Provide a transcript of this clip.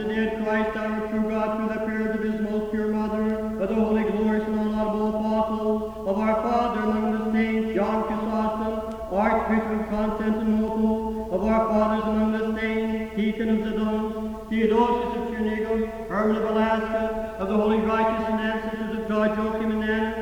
The dead Christ, our true God, through the prayers of his most pure mother, of the holy, glorious, and unlaudable apostles, of our Father among the saints, John Chrysostom, Archbishop of Constantinople, of our fathers among the saints, Deacon of Zidon, Theodosius of Chernigoff, Herman of Alaska, of the holy, righteous, and ancestors of God, Joachim and Anna,